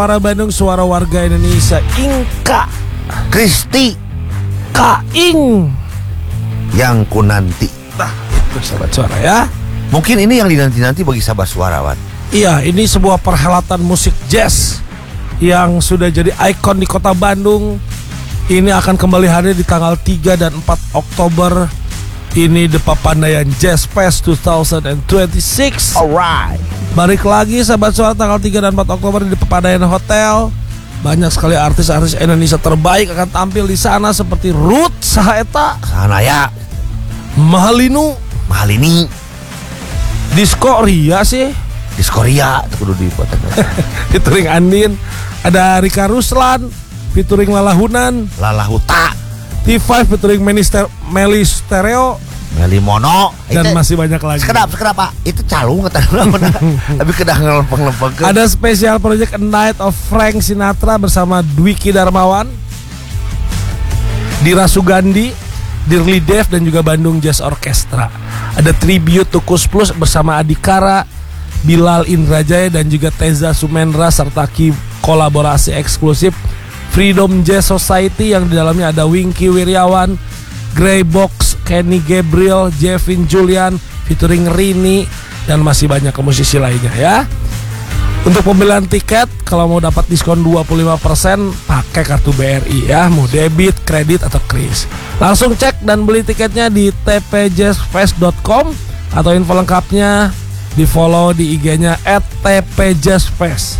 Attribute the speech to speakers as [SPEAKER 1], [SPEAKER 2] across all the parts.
[SPEAKER 1] Suara Bandung, suara warga Indonesia. Inka
[SPEAKER 2] Kristi
[SPEAKER 1] Kaing
[SPEAKER 2] yang ku nanti.
[SPEAKER 1] Nah itu sahabat suara ya.
[SPEAKER 2] Mungkin ini yang dinanti-nanti bagi sahabat suara, Wan.
[SPEAKER 1] Iya, ini sebuah perhelatan musik jazz yang sudah jadi ikon di kota Bandung. Ini akan kembali hadir di tanggal 3 dan 4 Oktober. Ini The Papandayan Jazz Fest 2026.
[SPEAKER 2] Alright.
[SPEAKER 1] Balik lagi sahabat suara, tanggal 3 dan 4 Oktober di The Papandayan Hotel. Banyak sekali artis-artis Indonesia terbaik akan tampil di sana seperti Ruth Sahaeta,
[SPEAKER 2] Sanaya,
[SPEAKER 1] Mahalinu,
[SPEAKER 2] Mahalini,
[SPEAKER 1] Disco Ria sih,
[SPEAKER 2] di Korea itu kudu di kota.
[SPEAKER 1] featuring Andin. Ada Rika Ruslan featuring Lala Hunan,
[SPEAKER 2] Lala Huta,
[SPEAKER 1] T5 featuring Meli Stereo,
[SPEAKER 2] Meli Mono,
[SPEAKER 1] dan masih banyak lagi.
[SPEAKER 2] Sekedap Pak. Itu calung kata tapi kedah ngelempeng-lempeng.
[SPEAKER 1] Ada spesial project A Night of Frank Sinatra bersama Dwiki Darmawan, Dira Sugandi, Dirli Dev, dan juga Bandung Jazz Orchestra. Ada tribute to Kus Plus bersama Adikara, Bilal Indrajaya, dan juga Teza Sumendra, serta kolaborasi eksklusif Freedom Jazz Society yang di dalamnya ada Winky Wiryawan, Grey Box, Kenny Gabriel, Jevin Julian featuring Rini, dan masih banyak musisi lainnya ya. Untuk pembelian tiket, kalau mau dapat diskon 25%, pakai kartu BRI ya, mau debit, kredit, atau kris. Langsung cek dan beli tiketnya di tpjazzfest.com atau info lengkapnya di follow di IG-nya @tpjazzfest.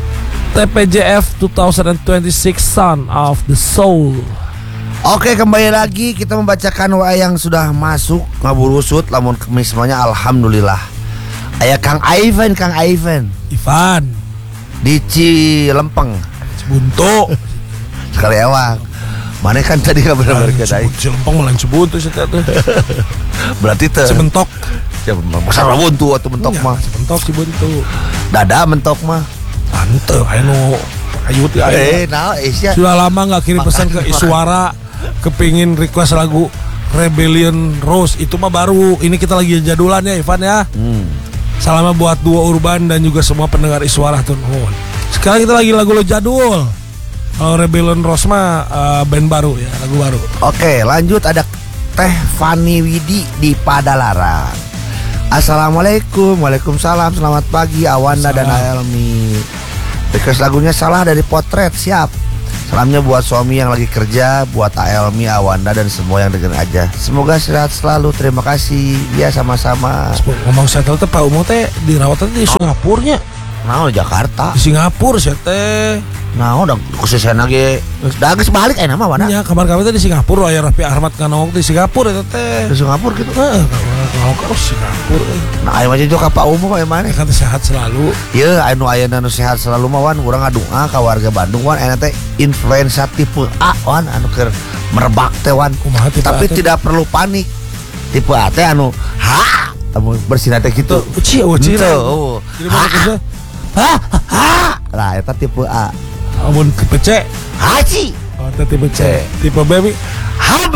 [SPEAKER 1] TPJF 2026 Son of the Soul.
[SPEAKER 2] Oke, kembali lagi kita membacakan WA yang sudah masuk ngaburusut lamun kemis semuanya alhamdulillah. Aya Kang Ivan
[SPEAKER 1] Ivan
[SPEAKER 2] di Cilempeng,
[SPEAKER 1] Cibuntu.
[SPEAKER 2] sekali awak. Mana kan tadi enggak benar-benar kedai.
[SPEAKER 1] Cilempeng malah Cibuntu sih teh.
[SPEAKER 2] Berarti teh
[SPEAKER 1] Cimentok.
[SPEAKER 2] Ya besar buntu atau mentok mah.
[SPEAKER 1] Cimentok Cibuntu.
[SPEAKER 2] Dada mentok mah.
[SPEAKER 1] Tante anu ayu teh aya.
[SPEAKER 2] Nah, Asia.
[SPEAKER 1] Sudah lama nggak kirim pesan ke Iswara, kepingin request lagu Rebellion Rose. Itu mah baru. Ini kita lagi jadulan ya Ivan ya. Salam buat Duo Urban dan juga semua pendengar Iswara tuh. Sekarang kita lagi lagu lo jadul. Kalau Rebellion Rose mah band baru ya, lagu baru.
[SPEAKER 2] Oke, lanjut ada Teh Fani Widi di Padalarang. Assalamualaikum. Waalaikumsalam. Selamat pagi Awanda dan Aelmi. Request lagunya Salah dari Potret. Siap. Salamnya buat suami yang lagi kerja, buat Aelmi, Awanda, dan semua yang dengerin aja. Semoga sehat selalu. Terima kasih. Ya, sama-sama.
[SPEAKER 1] Ngomong settle teh Pak Umo teh dirawat di Singapurnya.
[SPEAKER 2] Nah, Jakarta.
[SPEAKER 1] Di Singapura sih teh.
[SPEAKER 2] Nah, udah khususnya lagi. Udah geus balik nama mana?
[SPEAKER 1] Ya, kabar-kabar teh di Singapura. Aya Raffi Ahmad kanong di Singapura itu teh.
[SPEAKER 2] Di Singapura gitu.
[SPEAKER 1] Kalau ke Singapura.
[SPEAKER 2] Nah, ayo aja juga Pak Umo kayak mana?
[SPEAKER 1] Kan sehat selalu.
[SPEAKER 2] Ya, anu ayeuna nu sehat selalu mah wan, urang ngadoa ka warga Bandung wan eta teh influenza tipe A wan anu keur merebak teh wan. Tapi tidak perlu panik. Tipe A teh anu bersinar teh gitu.
[SPEAKER 1] Uci.
[SPEAKER 2] Nah, eta tipe A.
[SPEAKER 1] Amun tipe C,
[SPEAKER 2] Haji.
[SPEAKER 1] oh eta tipe C. Tipe B
[SPEAKER 2] HB.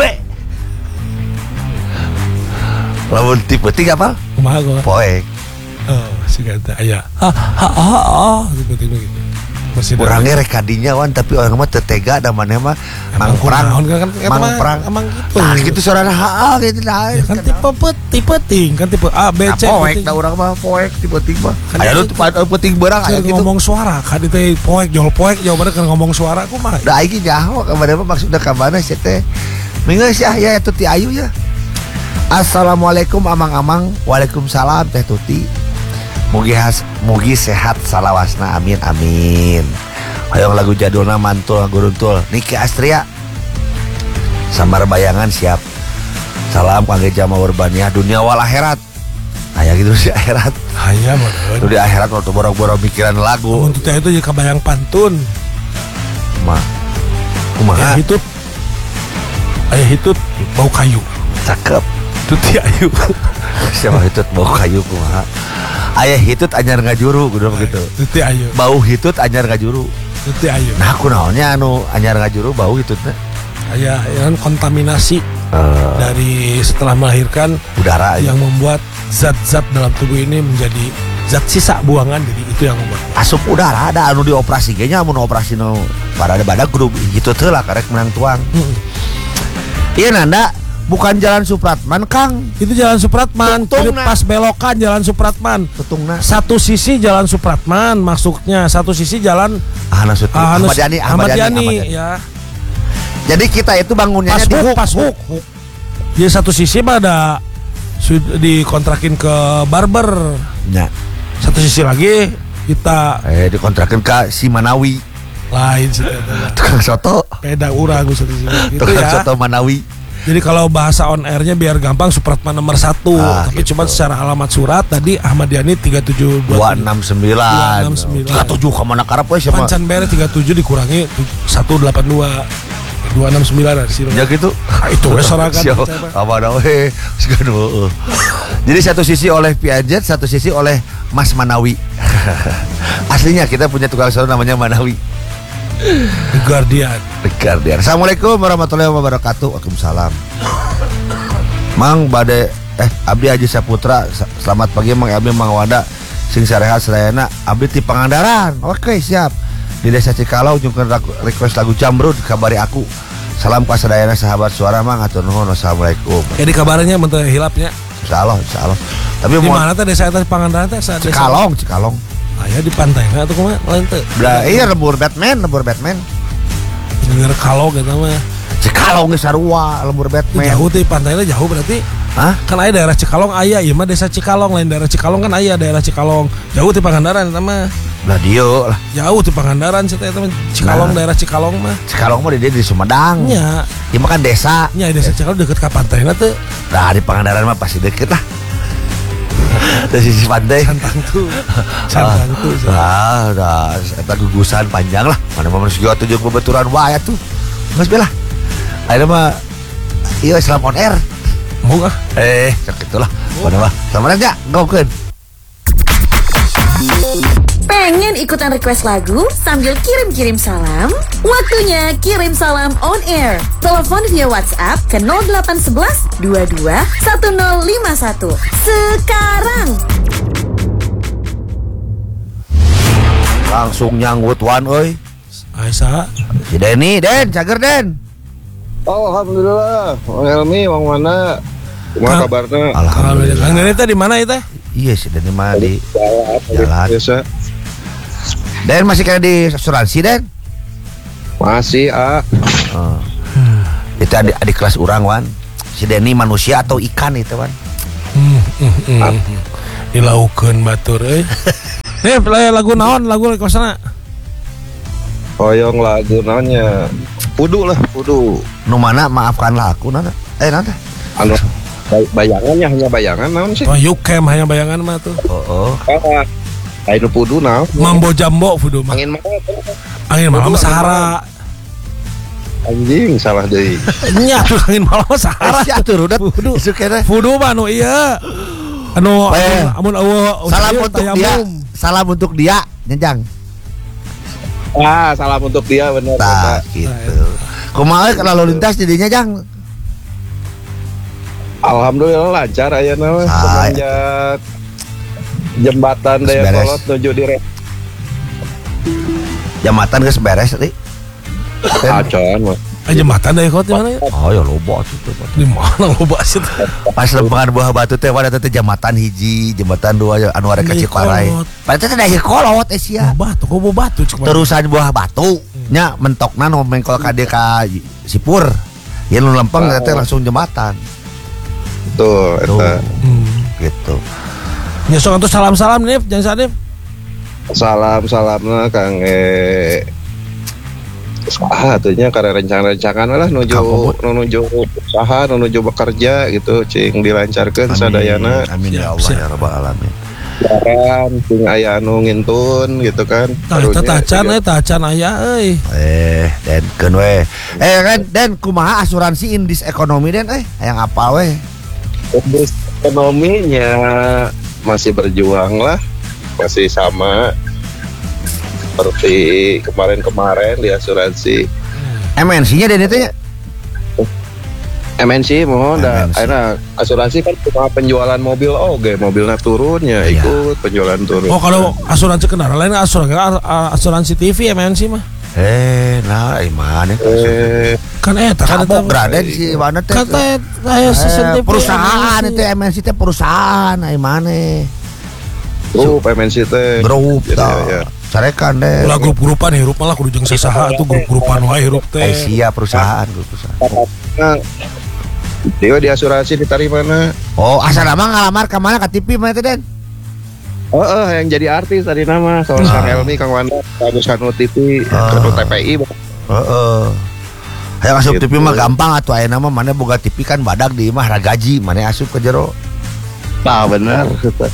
[SPEAKER 2] Lamun tipe 3 apa?
[SPEAKER 1] kumaha gua?
[SPEAKER 2] Poek.
[SPEAKER 1] Oh, si kata aya. Tipe-tipe gitu. Masih
[SPEAKER 2] Orangnya rekadinya wan, tapi orang mah tetega dan mana mah mang perang. Mang perang.
[SPEAKER 1] Emang gitu.
[SPEAKER 2] Nah, gitu suarana gitu dah.
[SPEAKER 1] Ya kan tipe ting kan tipe A, B, C.
[SPEAKER 2] Poek da urang mah poek tipe-tipe.
[SPEAKER 1] Kan
[SPEAKER 2] Aya
[SPEAKER 1] itu-
[SPEAKER 2] nu penting beurang aya gitu.
[SPEAKER 1] Ngomong suara kan itu poek jawabannya kan ngomong suara kumaha.
[SPEAKER 2] Da aing nyaho ka mana mah maksudna ka mana sih teh. Minggeus ya itu ti ayu ya. Assalamualaikum amang-amang. Waalaikumsalam Teh Tuti. Mugi sehat salawasna amin amin. Hoyong lagu jadulna mantul guruntul Niki Astria. Sambar bayangan siap. Salam kangge jamaah urbania dunia wal akhirat. Aya gitu sih akhirat.
[SPEAKER 1] Aya meureun.
[SPEAKER 2] Di akhirat waktu borok-borok pikiran lagu.
[SPEAKER 1] Mun teh itu jadi kabayang pantun.
[SPEAKER 2] Kumaha?
[SPEAKER 1] Aya hitut bau kayu.
[SPEAKER 2] Cakep.
[SPEAKER 1] Tuti ayu.
[SPEAKER 2] Siapa hitut bau kayu kumaha? Aya hitut anyar ngajuru kudu begitu.
[SPEAKER 1] Tuti ayu.
[SPEAKER 2] Bau hitut anyar ngajuru.
[SPEAKER 1] Tuti ayu.
[SPEAKER 2] Nah kunaonnya anu anyar ngajuru bau hitutnya.
[SPEAKER 1] Aya kan kontaminasi dari setelah melahirkan
[SPEAKER 2] Udara
[SPEAKER 1] yang membuat zat-zat dalam tubuh ini menjadi zat sisa buangan, jadi itu yang membuat
[SPEAKER 2] asup udara ada anu dioperasi kayaknya mun operasi nu pada grup gitu teh lah karek menang tuang. Iya Nanda, bukan Jalan Supratman Kang.
[SPEAKER 1] itu Jalan Supratman. Jadi
[SPEAKER 2] Tutungna.
[SPEAKER 1] pas belokan Jalan Supratman.
[SPEAKER 2] Tutungna.
[SPEAKER 1] Satu sisi Jalan Supratman masuknya, satu sisi Jalan
[SPEAKER 2] Ahmad Yani.
[SPEAKER 1] Ahmad Yani ya.
[SPEAKER 2] Jadi kita itu bangunnya di hook.
[SPEAKER 1] Pas hook. Jadi satu sisi mah ada dikontrakin ke barber.
[SPEAKER 2] Ya.
[SPEAKER 1] Satu sisi lagi kita
[SPEAKER 2] Dikontrakin ke si Manawi.
[SPEAKER 1] lain sih.
[SPEAKER 2] Tukang soto.
[SPEAKER 1] Beda urang satu sisi. Gitu
[SPEAKER 2] Tukang
[SPEAKER 1] ya.
[SPEAKER 2] soto Manawi.
[SPEAKER 1] Jadi kalau bahasa on airnya biar gampang Supratman nomor 1. Tapi
[SPEAKER 2] gitu.
[SPEAKER 1] cuma secara alamat surat tadi Ahmad Yani 37
[SPEAKER 2] 269. 37 kemana karep we siapa?
[SPEAKER 1] Pancan bere 37 dikurangi 182. 269 sih.
[SPEAKER 2] Ya gitu.
[SPEAKER 1] Itu we sorangan.
[SPEAKER 2] Apa ada we? Jadi satu sisi oleh Piaget, satu sisi oleh Mas Manawi. Aslinya kita punya tukang soto namanya Manawi.
[SPEAKER 1] The Guardian.
[SPEAKER 2] Assalamualaikum warahmatullahi wabarakatuh. Waalaikumsalam. Mang bade abdi Haji Saputra. Selamat pagi Mang Abdi Mang Wanda. Sing sarehat sadayana abdi ti Pangandaran. Oke, siap. Di Desa Cikalau jungkeun request lagu Jamrud kabari aku. Salam ka sadayana sahabat suara Mang atur nuhun. Wassalamualaikum.
[SPEAKER 1] Jadi kabarnya menteu hilapnya.
[SPEAKER 2] Insyaallah. Tapi
[SPEAKER 1] Di mana teh desa eta Pangandaran teh?
[SPEAKER 2] Cikalong.
[SPEAKER 1] Aya di pantai atau kumaha lain teh.
[SPEAKER 2] Iya lembur Batman.
[SPEAKER 1] Dengar kalau gitu mah.
[SPEAKER 2] Cikalong geus sarua lembur Batman.
[SPEAKER 1] Jauh teh pantainya jauh berarti.
[SPEAKER 2] Hah?
[SPEAKER 1] Kan aya daerah Cikalong aya, ieu mah desa Cikalong, lain daerah Cikalong kan aya daerah Cikalong. Jauh ti Pangandaran eta mah.
[SPEAKER 2] Lah dieu lah.
[SPEAKER 1] Jauh ti Pangandaran eta mah Cikalong daerah Cikalong mah.
[SPEAKER 2] Cikalong mah di Sumedang.
[SPEAKER 1] Nya.
[SPEAKER 2] Ieu mah kan desa.
[SPEAKER 1] Nya desa Cikalong deket ka pantaina teh.
[SPEAKER 2] Nah di Pangandaran mah pasti deket lah. Dari sisi pantai.
[SPEAKER 1] Santang tuh.
[SPEAKER 2] Udah eta gugusan panjang lah. Mana mah geus 7 bebeturan wae tuh. Geus belah. Ayeuna mah ieu Islam on air.
[SPEAKER 1] Moga.
[SPEAKER 2] Cek itulah. Mana mah. Selamat aja ngaukeun.
[SPEAKER 3] Pengen ikutan request lagu sambil kirim-kirim salam? Waktunya kirim salam on air. Telepon via WhatsApp ke 0811 22 1051. Sekarang.
[SPEAKER 2] Langsung nyanggut wan euy.
[SPEAKER 1] Aisyah.
[SPEAKER 2] Si Den, cager Den.
[SPEAKER 4] Alhamdulillah, Bang Helmi, Bang Mana, gimana kabarnya?
[SPEAKER 1] Alhamdulillah. Kang Deni teh di mana itu?
[SPEAKER 2] Iya si Den mah di jalan.
[SPEAKER 4] Biasa.
[SPEAKER 2] Den masih kayak di asuransi Den?
[SPEAKER 4] Masih,
[SPEAKER 2] Itu adik kelas orang Wan. Si Denny manusia atau ikan itu Wan?
[SPEAKER 1] Dilaukeun batur euy. Lagu naon lagu kosana?
[SPEAKER 4] Hoyong lagu namanya Pudu lah, Pudu.
[SPEAKER 2] Nu mana maafkanlah aku nana. Nana.
[SPEAKER 4] Anu bayangannya hanya bayangan naon sih?
[SPEAKER 1] Oh, Yukem hanya bayangan mah tuh.
[SPEAKER 2] Oh.
[SPEAKER 4] Ayo Pudu naon?
[SPEAKER 1] Mambo Jambo Fudu mah.
[SPEAKER 4] Angin
[SPEAKER 1] Malam Sahara.
[SPEAKER 4] Anjing salah deui.
[SPEAKER 1] Nya tuh angin malam Sahara.
[SPEAKER 2] Si atur udah
[SPEAKER 1] Fudu.
[SPEAKER 2] Isukena.
[SPEAKER 1] Fudu mah nu ieu. Anu amun eueuh
[SPEAKER 2] Salam untuk dia. Salam untuk dia, Nyejang.
[SPEAKER 4] Salam untuk dia bener.
[SPEAKER 2] Tah gitu. Kumaha kalau lalu lintas jadinya Jang?
[SPEAKER 4] Alhamdulillah lancar ayeuna mah semenjak jembatan Dayakolot menuju di
[SPEAKER 2] Jambatan geus beres tadi.
[SPEAKER 4] Acan mah.
[SPEAKER 1] Jembatan deh kok di mana ya?
[SPEAKER 2] Oh ya loba atuh.
[SPEAKER 1] Di mana loba sih?
[SPEAKER 2] Pas lempengan buah batu teh wana teh jambatan hiji, jambatan dua anu arek ka Cikorai. Padahal teh da kolot sia.
[SPEAKER 1] Batu, kok batu cuma.
[SPEAKER 2] Terusan buah batu nya mentokna nu mengkol ka dieu ka Sipur. Ye nu lempeng teh langsung jembatan.
[SPEAKER 4] Tuh, eta.
[SPEAKER 2] Gitu.
[SPEAKER 1] Ya sok atuh salam-salam nih, jangan sadep.
[SPEAKER 4] Salam-salamna Kang atunya karena rencana-rencana lah nuju usaha, nuju bekerja gitu, cing dilancarkeun sadayana.
[SPEAKER 2] Amin ya Allah ya rabbal alamin.
[SPEAKER 4] Jaran cing aya anu ngintun gitu kan.
[SPEAKER 1] Tacan aya euy.
[SPEAKER 2] Den keun we. Kan Den kumaha asuransi indis ekonomi Den hayang apa we?
[SPEAKER 4] Indis ekonominya masih berjuang lah. Masih sama seperti kemarin-kemarin di asuransi.
[SPEAKER 2] MNC-nya Den itu nya?
[SPEAKER 4] MNC mohon dah
[SPEAKER 2] MNC.
[SPEAKER 4] akhirnya asuransi kan cuma penjualan mobil mobilnya turunnya
[SPEAKER 2] Iya.
[SPEAKER 4] ikut penjualan turun.
[SPEAKER 1] Oh kalau asuransi kendaraan lain asuransi TV MNC mah.
[SPEAKER 2] Nah gimana?
[SPEAKER 1] Kan kan
[SPEAKER 2] Cabok Raden si mana teh?
[SPEAKER 1] kata saya season TV
[SPEAKER 2] Perusahaan
[SPEAKER 1] MNC.
[SPEAKER 2] itu MNC teh perusahaan, gimana?
[SPEAKER 4] Grup MNC teh.
[SPEAKER 2] Grup
[SPEAKER 4] Jadi,
[SPEAKER 2] tah.
[SPEAKER 4] ya.
[SPEAKER 2] Sarekan deh.
[SPEAKER 1] Ulah grup-grupan hirup malah kudu jeung sasaha atuh grup-grupan wae hirup teh.
[SPEAKER 2] Asia perusahaan, grup perusahaan.
[SPEAKER 4] Nah, dia di asuransi diterima mana?
[SPEAKER 2] Oh, asal nama ngalamar ke mana, ke TV mana teh, Den?
[SPEAKER 4] Yang jadi artis tadi nama soal Kang Helmi, Kang Wanda, Kanu TV, Kanu TPI.
[SPEAKER 2] Hayang asup
[SPEAKER 4] Gitu.
[SPEAKER 2] TV mah gampang atuh aya nama mana boga TV kan badag di imah ragaji, mana asup ke jero.
[SPEAKER 4] Nah benar.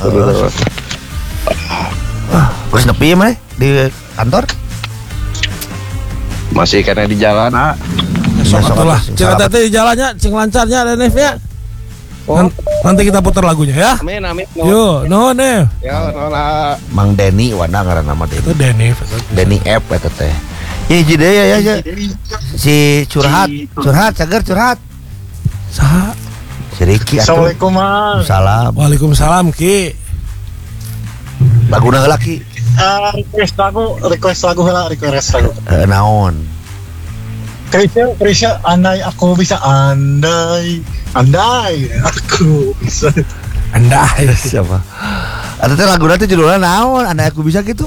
[SPEAKER 2] Geus nepi mana di kantor?
[SPEAKER 4] Masih karena di jalan.
[SPEAKER 1] Sok
[SPEAKER 2] Sok
[SPEAKER 1] atuh lah.
[SPEAKER 2] atuh,
[SPEAKER 1] Cing
[SPEAKER 2] salah.
[SPEAKER 1] teh di jalannya cing lancarnya ada Nev ya.
[SPEAKER 4] Oh.
[SPEAKER 1] Nanti kita putar lagunya ya.
[SPEAKER 4] Amin.
[SPEAKER 1] Yo, no Nev.
[SPEAKER 4] Ya, nona.
[SPEAKER 2] Mang Denny wana ngaran nama Denny.
[SPEAKER 1] Itu Denny.
[SPEAKER 2] Denny F eta teh. Hiji deui ya. Si curhat cager curhat.
[SPEAKER 1] Saha?
[SPEAKER 2] Si Riki atuh.
[SPEAKER 5] Assalamualaikum Mas.
[SPEAKER 2] Salam.
[SPEAKER 1] Waalaikumsalam Ki.
[SPEAKER 2] Laguna heula Ki.
[SPEAKER 5] Request lagu.
[SPEAKER 2] Naon?
[SPEAKER 5] Krisya, andai aku bisa, andai aku bisa.
[SPEAKER 1] Andai.
[SPEAKER 2] Siapa? Atau teh laguna teh judulnya naon? Andai aku bisa gitu.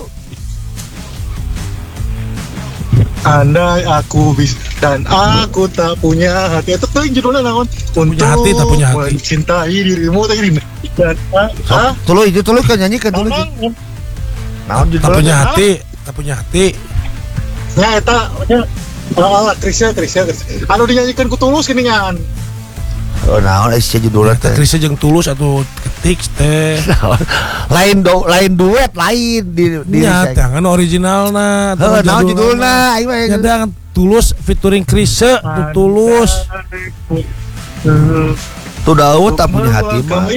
[SPEAKER 5] Andai aku bisa dan aku tak punya hati. Itu tuh judulnya naon?
[SPEAKER 1] punya hati, tak punya hati.
[SPEAKER 5] Mencintai dirimu tadi. Dan
[SPEAKER 2] Tuluy kan nyanyikan tuluy. Naon
[SPEAKER 1] Tak
[SPEAKER 2] judulnya?
[SPEAKER 1] punya hati.
[SPEAKER 5] ya eta Krisya. Anu dinyanyikan ku Tulus geuningan.
[SPEAKER 2] Oh naon isi judulnya teh.
[SPEAKER 1] Krisya jeung Tulus atau ketik teh.
[SPEAKER 2] lain duet lain di
[SPEAKER 1] Nya teh kan originalna.
[SPEAKER 2] Heuh naon judulna? Aing mah
[SPEAKER 1] Ya teh Tulus featuring Krisya tuh Tulus.
[SPEAKER 2] Tuh Daud tak punya hati mah.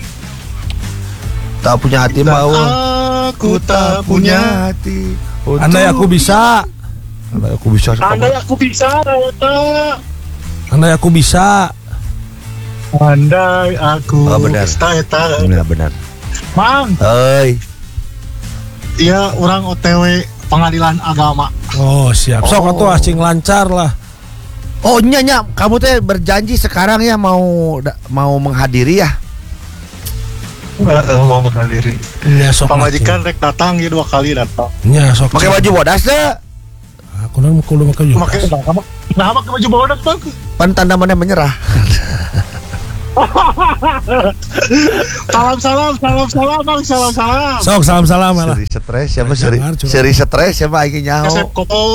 [SPEAKER 2] Tak punya hati mah.
[SPEAKER 5] Aku tak punya
[SPEAKER 2] hati.
[SPEAKER 1] Andai aku bisa.
[SPEAKER 2] Andai aku bisa.
[SPEAKER 5] Andai aku bisa, eta.
[SPEAKER 1] Andai aku bisa.
[SPEAKER 5] Andai aku
[SPEAKER 2] Oh, benar.
[SPEAKER 5] eta.
[SPEAKER 2] Benar.
[SPEAKER 5] Mang,
[SPEAKER 2] Hei.
[SPEAKER 5] iya orang OTW pengadilan agama.
[SPEAKER 1] Oh siap. Sok atuh acing lancar lah.
[SPEAKER 2] Oh nya, kamu teh berjanji sekarang ya mau menghadiri ya?
[SPEAKER 5] Mau menghadiri.
[SPEAKER 1] Nya sok.
[SPEAKER 5] Pamajikan rek datang ya 2 kali datang.
[SPEAKER 1] Nya sok.
[SPEAKER 2] Pakai baju bodas deh.
[SPEAKER 1] Aku nang kudu make juga.
[SPEAKER 5] Pakai kenapa ke baju bodas bang?
[SPEAKER 2] Pan tanda mana menyerah.
[SPEAKER 5] Salam bang, salam.
[SPEAKER 1] Sok salam lah.
[SPEAKER 2] Seri stres siapa
[SPEAKER 1] Jangan, curhat.
[SPEAKER 2] seri stres siapa aing nyaho.
[SPEAKER 5] Kasep kopo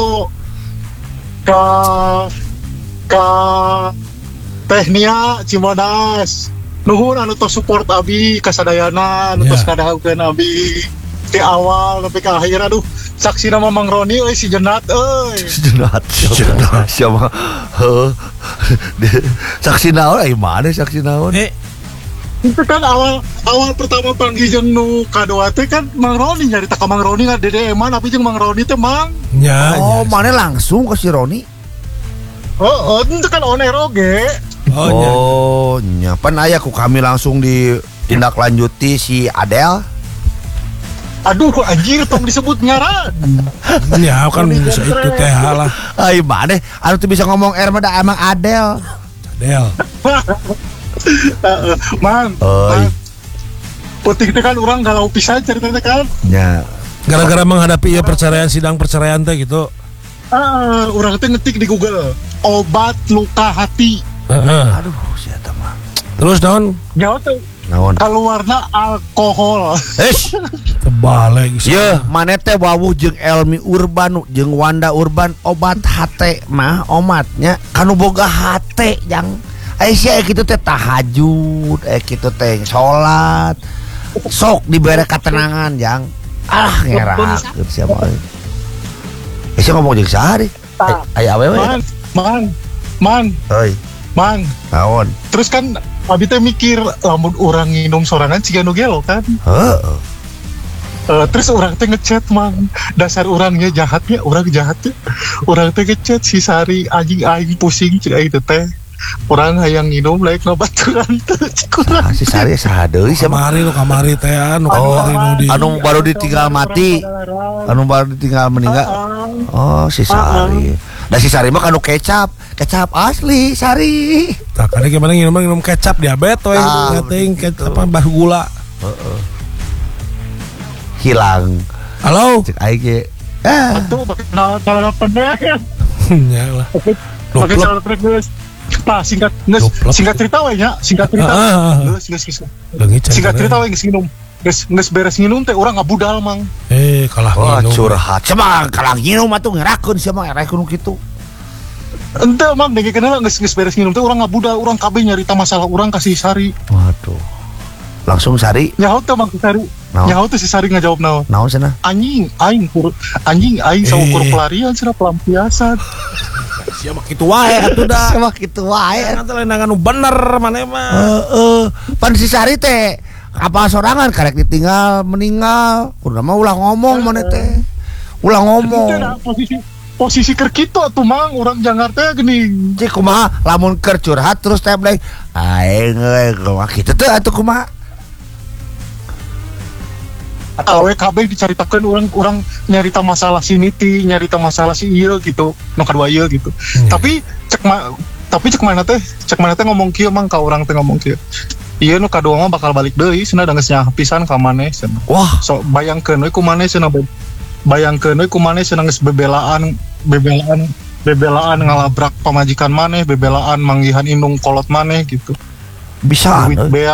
[SPEAKER 5] ke Tehnia Cibodas. Nuhun anu tos support abi kasadayana, anu tos
[SPEAKER 1] Ya.
[SPEAKER 5] kadahakeun abi di awal sampai ke akhir. Aduh, saksi nama Mang Roni euy si Jenat euy.
[SPEAKER 2] Jenat siapa? Heuh. Saksi naon ai mana saksi naon?
[SPEAKER 5] Itu kan awal pertama panggil jeung nu kadua teh kan Mang Roni nyarita ka Mang Roni nggak DDM-an tapi jeung Mang Roni teh Mang.
[SPEAKER 1] Nya.
[SPEAKER 2] Oh, mana langsung ke si Roni?
[SPEAKER 5] Oh, itu kan on air oge.
[SPEAKER 1] Oh nya.
[SPEAKER 2] Oh, nya pan aya ku kami langsung ditindaklanjuti si Adel.
[SPEAKER 5] Aduh, anjir tong disebut ngaran.
[SPEAKER 1] Nya kan bisa itu teh lah.
[SPEAKER 2] Ai mana? Anu tuh bisa ngomong mah da emang Adel.
[SPEAKER 1] Del.
[SPEAKER 5] Mang.
[SPEAKER 2] Oi.
[SPEAKER 5] Penting teh kan orang galau pisan cerita teh kan.
[SPEAKER 2] Nya.
[SPEAKER 1] Gara-gara menghadapi ya sidang perceraian teh gitu.
[SPEAKER 5] Orang teh ngetik di Google obat luka hati.
[SPEAKER 1] Heeh.
[SPEAKER 2] Aduh, si eta mah.
[SPEAKER 1] Terus naon?
[SPEAKER 5] Nyawa teh
[SPEAKER 2] Naon?
[SPEAKER 5] keluarna alkohol.
[SPEAKER 1] Tebale geus.
[SPEAKER 2] Ye, mana teh wawuh jeung Elmi Urban jeung Wanda Urban obat hate mah omatnya kanu boga hate jang. Aisyah kitu teh tahajud, kitu teh salat. Sok dibere katenangan jang. Ah ngerakeun siapa euy. Aisyah ngomong jeung saha deui? Aya awewe.
[SPEAKER 5] Man,
[SPEAKER 2] Euy, naon?
[SPEAKER 5] terus kan abi teh mikir lamun orang nginum sorangan ciga nu gelo kan.
[SPEAKER 2] Heeh.
[SPEAKER 5] Terus orang teh ngechat Mang, dasar orangnya jahatnya, orang jahatnya. Orang teh ngechat si Sari anjing aing pusing cik aing teh. orang hayang nginum laik nobaturan tuh kurang.
[SPEAKER 2] Si Sari saha deui siapa?
[SPEAKER 1] Kamari teh anu
[SPEAKER 2] Oh,
[SPEAKER 1] kamari nu di
[SPEAKER 2] anu baru ditinggal mati. Anu baru ditinggal meninggal. Oh, si Sari. Da si Sari mah kanu kecap asli Sari.
[SPEAKER 1] tah kade gimana nginum kecap diabetes we teuing kecap apa bahu gula.
[SPEAKER 2] Hilang.
[SPEAKER 1] Halo.
[SPEAKER 2] Cek aing ge.
[SPEAKER 5] Tuh pakai celana pendek ya.
[SPEAKER 1] Ya lah.
[SPEAKER 5] Pakai celana pendek guys. Nah, singkat cerita we nya, singkat cerita. Geus. Singkat cerita we geus nginum. Geus beres nginum teh urang ngabudal mang.
[SPEAKER 1] Kalah
[SPEAKER 2] Wah,
[SPEAKER 1] nginum.
[SPEAKER 2] curhat. Sama kalah nginum atuh ngerakeun sia mah erakeun kitu.
[SPEAKER 5] Ente mang denge kenal geus beres nginum teh urang ngabudal, urang kabeh nyarita masalah urang ka si Sari.
[SPEAKER 2] Waduh. Langsung Sari.
[SPEAKER 5] Nyaho teh mang si Sari. Nyaho teh si Sari ngajawab naon?
[SPEAKER 2] Naon cenah?
[SPEAKER 5] Anjing saukur pelarian cenah pelampiasan.
[SPEAKER 1] Sia mah kitu wae atuh da.
[SPEAKER 2] Sama kitu wae.
[SPEAKER 1] Eta lain anu bener maneh mah.
[SPEAKER 2] Pan si Sari teh apa sorangan karek ditinggal meninggal. Kudu mah ulah ngomong maneh teh. Ulah ngomong.
[SPEAKER 5] Posisi keur kitu atuh mang urang jangar teh geuning.
[SPEAKER 2] Cik kumaha lamun keur curhat terus teh beulah aing kumaha kitu teh atuh kumaha.
[SPEAKER 5] Awe kabeh dicaritakeun urang nyarita masalah si Niti, nyarita masalah si ieu gitu, nu kadua ieu gitu. Tapi cek mana teh ngomong kieu mang ka urang teh ngomong kieu. Ieu nu kadua mah bakal balik deui cenah da geus nyaho pisan ka maneh cenah.
[SPEAKER 2] Wah,
[SPEAKER 5] So bayangkeun we ku maneh cenah geus bebelaan ngalabrak pamajikan maneh, bebelaan manggihan indung kolot maneh gitu.
[SPEAKER 2] bisa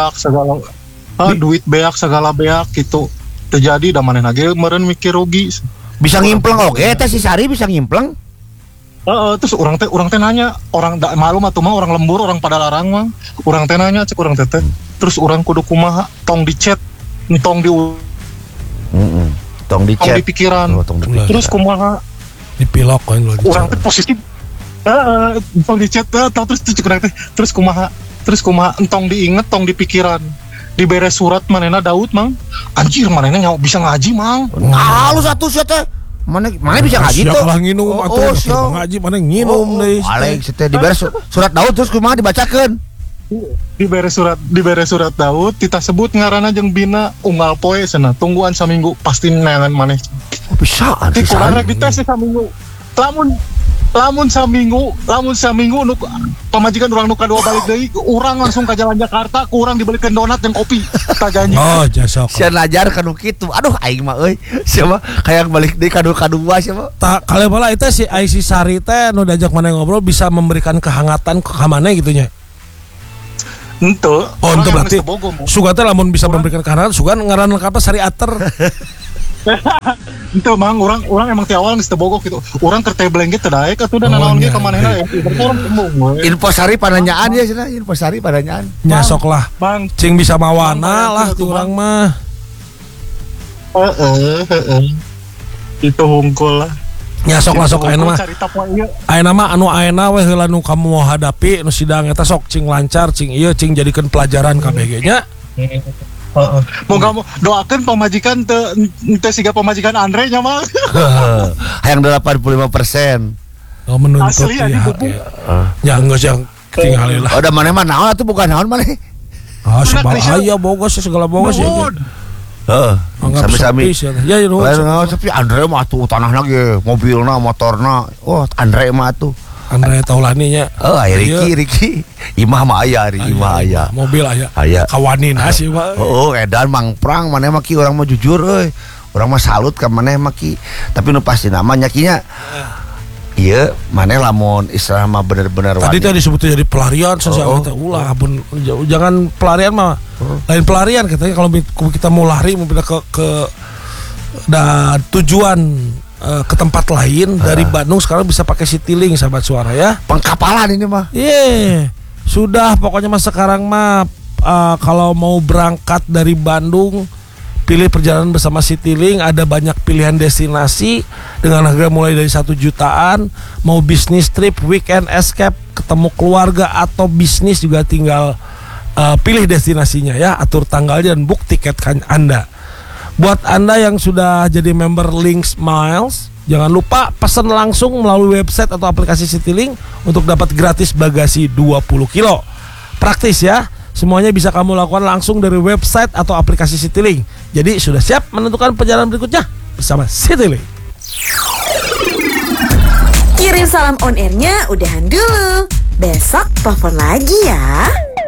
[SPEAKER 5] Duit beak segala beak gitu. Terjadi da manehna ge meureun mikir rugi.
[SPEAKER 2] bisa ngimpleng oge teh si Sari bisa ngimpleng.
[SPEAKER 5] Terus urang teh nanya, orang da malum atuh mah orang lembur, orang pada larang mah. Urang teh nanya cek urang teh. Terus urang kudu kumaha? Tong di chat, tong di
[SPEAKER 2] Tong di chat.
[SPEAKER 5] di pikiran.
[SPEAKER 2] Tong di pikiran.
[SPEAKER 5] Terus kumaha?
[SPEAKER 1] Dipilok kan lo.
[SPEAKER 5] Urang teh posisi tong di chat terus cek urang teh. Terus kumaha? Entong diinget, tong di pikiran. Diberes surat manehna Daud mang. Anjir manehna nyawa bisa ngaji mang.
[SPEAKER 2] Halus atuh sia teh. Mana bisa ngaji tuh?
[SPEAKER 1] Kalah nginum atuh ngaji mana nginum deui.
[SPEAKER 2] Alex teh diberes surat Daud terus kumaha dibacakeun?
[SPEAKER 5] Diberes surat Daud kita sebut ngaranna jeung bina unggal poe cenah. Tungguan saminggu pasti neangan maneh.
[SPEAKER 2] Bisa
[SPEAKER 5] Ti kurang rek dites saminggu. Lamun saminggu nu pamajikan urang nu kadua balik deui, urang langsung ka jalan Jakarta, ku urang dibelikeun donat jeung kopi. Tah janji.
[SPEAKER 1] Oh, jasa.
[SPEAKER 2] Sia lajar kanu kitu. Aduh aing mah euy. Siapa kayak balik deui kadua siapa?
[SPEAKER 1] Tak kali bola itu si Aisy Sari teh nu diajak maneh ngobrol bisa memberikan kehangatan ke maneh gitu nya.
[SPEAKER 5] Henteu.
[SPEAKER 1] Oh, itu berarti suga teh lamun bisa memberikan kehangatan, suga ngaran lengkapna Sari Ater.
[SPEAKER 5] Henteu mang urang emang ti awal geus teu bogok gitu. Urang keur teh blengke teu daek atuh da nanaon ge ka manehna ya. Urang tembung we.
[SPEAKER 2] Info Sari pananyaan ya cenah, info Sari pananyaan.
[SPEAKER 1] Nya sok lah.
[SPEAKER 5] Bang,
[SPEAKER 1] Cing bisa mawana lah ti urang mah.
[SPEAKER 5] Itu hungkul lah.
[SPEAKER 1] Nya sok lah sok ayeuna mah.
[SPEAKER 5] Carita poe ieu.
[SPEAKER 1] Ayeuna mah anu ayeuna we heula nu kamu mau hadapi nu sidang eta sok cing lancar cing ieu cing jadikeun pelajaran KBG nya.
[SPEAKER 5] Moga doakeun pamajikan teu siga pamajikan Andre nya mah.
[SPEAKER 2] Hayang 85%.
[SPEAKER 1] Oh menuntut
[SPEAKER 5] Asli,
[SPEAKER 1] ya.
[SPEAKER 5] anjing,
[SPEAKER 1] Ya geus yang tinggal lah.
[SPEAKER 2] Udah maneh mah naon atuh bukan naon maneh.
[SPEAKER 1] Ah sebal aya bogas segala bogas ya.
[SPEAKER 2] Heeh. Sami-sami.
[SPEAKER 1] Ya ya.
[SPEAKER 2] Lain naon tapi Andre mah atuh tanahna ge, mobilna, motorna. Oh, Andre mah atuh.
[SPEAKER 1] Andre Taulani nya.
[SPEAKER 2] Oh, Riki. Imah mah aya, Imah aya.
[SPEAKER 1] Mobil aya.
[SPEAKER 2] Aya.
[SPEAKER 1] Kawanin sih mah.
[SPEAKER 2] Oh, edan mang prang maneh mah ki urang mah jujur euy. Urang mah salut ka maneh mah ki. Tapi nu pasti namanya kinya. Iya, maneh lamun Islam mah bener-bener
[SPEAKER 1] Tadi teh disebut jadi pelarian sosial kita ulah abun jangan pelarian mah. Lain pelarian katanya kalau kita mau lari mau pindah ke tujuan ke tempat lain dari Bandung sekarang bisa pakai Citylink sahabat suara ya.
[SPEAKER 2] Pengkapalan ini mah.
[SPEAKER 1] Iya. Sudah pokoknya mah sekarang mah kalau mau berangkat dari Bandung pilih perjalanan bersama Citylink, ada banyak pilihan destinasi dengan harga mulai dari 1 jutaan, mau bisnis trip, weekend escape, ketemu keluarga atau bisnis juga tinggal pilih destinasinya ya, atur tanggalnya dan book tiket Anda. Buat Anda yang sudah jadi member Links Miles, Jangan lupa pesan langsung melalui website atau aplikasi Citylink untuk dapat gratis bagasi 20 kilo. Praktis ya, semuanya bisa kamu lakukan langsung dari website atau aplikasi Citylink. Jadi sudah siap menentukan perjalanan berikutnya bersama Citylink.
[SPEAKER 3] Kirim salam on airnya udahan dulu. Besok telepon lagi ya.